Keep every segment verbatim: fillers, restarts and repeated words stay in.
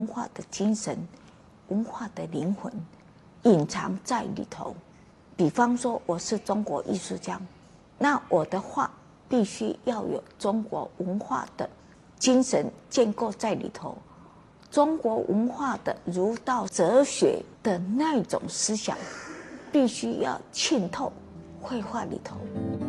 文化的精神、文化的灵魂隐藏在里头。比方说，我是中国艺术家，那我的画必须要有中国文化的精神建构在里头，中国文化的儒道哲学的那种思想必须要浸透绘画里头。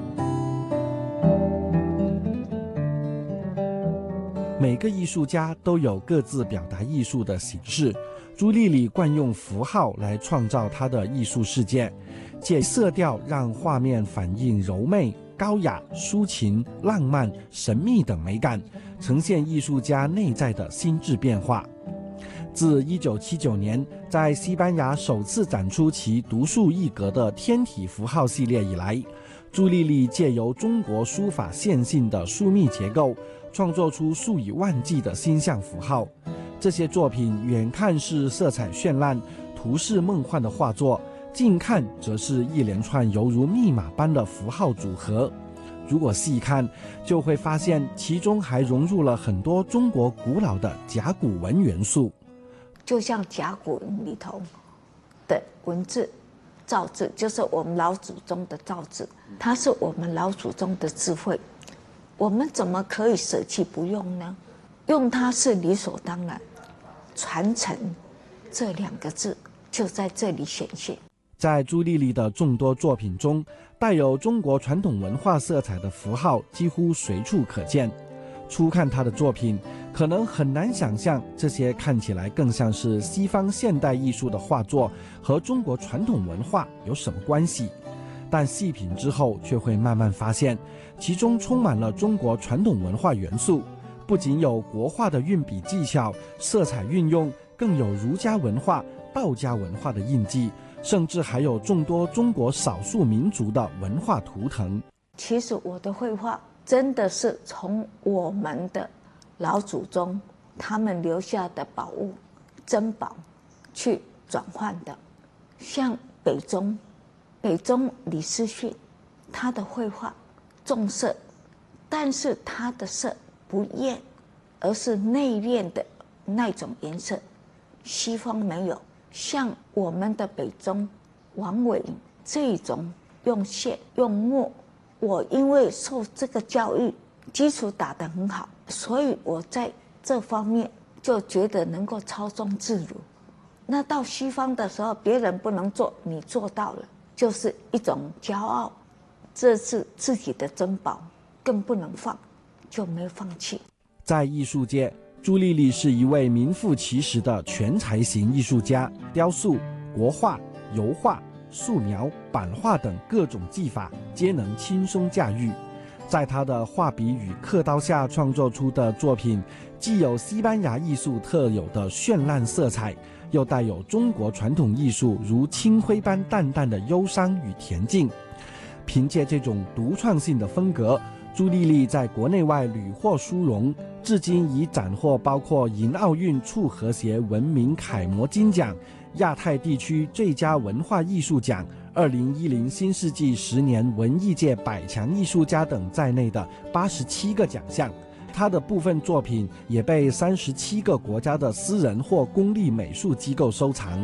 每个艺术家都有各自表达艺术的形式，朱丽丽惯用符号来创造她的艺术世界，借色调让画面反映柔媚、高雅、抒情、浪漫、神秘等美感，呈现艺术家内在的心智变化。自一九七九年在西班牙首次展出其独树一格的天体符号系列以来，朱丽丽借由中国书法线性的疏密结构，创作出数以万计的星象符号。这些作品远看是色彩绚烂、图式梦幻的画作，近看则是一连串犹如密码般的符号组合。如果细看，就会发现其中还融入了很多中国古老的甲骨文元素。 就像甲骨文里头的文字造字，就是我们老祖宗的造字，它是我们老祖宗的智慧，我们怎么可以舍弃不用呢？用它是理所当然。传承这两个字就在这里显现。 在朱丽丽的众多作品中，带有中国传统文化色彩的符号几乎随处可见。初看她的作品，可能很难想象这些看起来更像是西方现代艺术的画作和中国传统文化有什么关系，但细品之后却会慢慢发现，其中充满了中国传统文化元素，不仅有国画的运笔技巧、色彩运用，更有儒家文化、道家文化的印记，甚至还有众多中国少数民族的文化图腾。 其实我的绘画真的是从我们的老祖宗他们留下的宝物、珍宝去转换的。像北宗，北宗李思训，他的绘画重色，但是他的色不艳，而是内敛的那种颜色，西方没有。像我们的北宗王维这种用线用墨，我因为受这个教育，基础打得很好，所以我在这方面就觉得能够操纵自如。那到西方的时候，别人不能做，你做到了，就是一种骄傲，这是自己的珍宝，更不能放，就没放弃。 在艺术界，朱丽丽是一位名副其实的全才型艺术家，雕塑、国画、油画、素描、版画等各种技法皆能轻松驾驭。在她的画笔与刻刀下创作出的作品，既有西班牙艺术特有的绚烂色彩，又带有中国传统艺术如清辉般淡淡的忧伤与恬静。凭借这种独创性的风格，朱丽丽在国内外屡获殊荣，至今已斩获包括银奥运促和谐文明楷模金奖、亚太地区最佳文化艺术奖、二零一零新世纪十年文艺界百强艺术家等在内的八十七个奖项。他的部分作品也被三十七个国家的私人或公立美术机构收藏。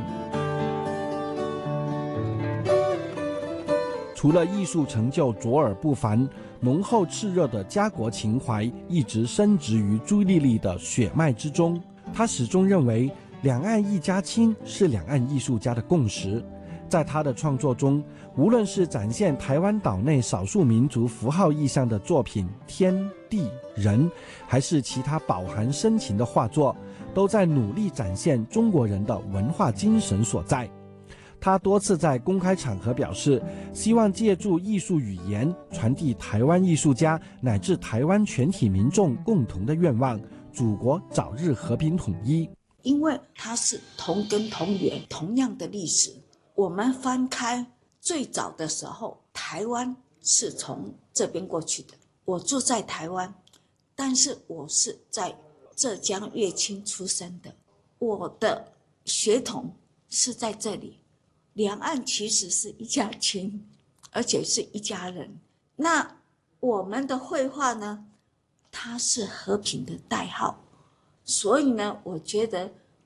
除了艺术成就卓尔不凡，浓厚炽热的家国情怀一直深植于朱丽丽的血脉之中。她始终认为两岸一家亲是两岸艺术家的共识。在她的创作中，无论是展现台湾岛内少数民族符号意象的作品《天地人》，还是其他饱含深情的画作，都在努力展现中国人的文化精神所在。他多次在公开场合表示，希望借助艺术语言传递台湾艺术家乃至台湾全体民众共同的愿望：祖国早日和平统一。 因为它是同根同源，同样的历史。我们翻开最早的时候，台湾是从这边过去的。我住在台湾，但是我是在浙江乐清出生的，我的血统是在这里。两岸其实是一家亲，而且是一家人。那我们的绘画呢，它是和平的代号，所以呢，我觉得